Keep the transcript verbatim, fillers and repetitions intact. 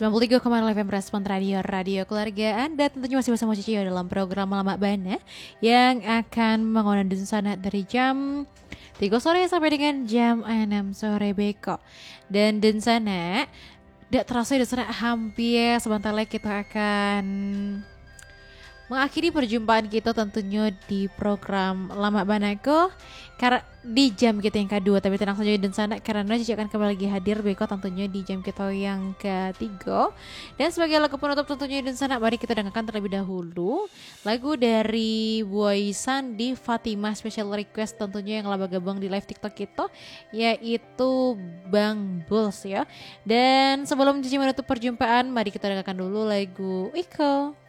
sembilan puluh tiga koma nol F M Respon Radio, Radio Keluarga Anda. Tentunya masih bersama Cici dalam program Lama Bana yang akan mengundang sana dari jam tiga sore sampai dengan jam enam sore beko. Dan dan sana tidak terasa dan sana hampir sebentar lagi kita akan mengakhiri perjumpaan kita tentunya di program Lama Banako karena di jam kita yang kedua. Tapi tenang saja dan sana karena Cici akan kembali lagi hadir beko tentunya di jam kita yang ketiga. Dan sebagai lagu penutup tentunya dan sana mari kita dengarkan terlebih dahulu lagu dari Boy Sandi Fatimah special request tentunya yang laba gabung di live TikTok kita yaitu Bang Bulls ya. Dan sebelum Cici menutup perjumpaan mari kita dengarkan dulu lagu Iko.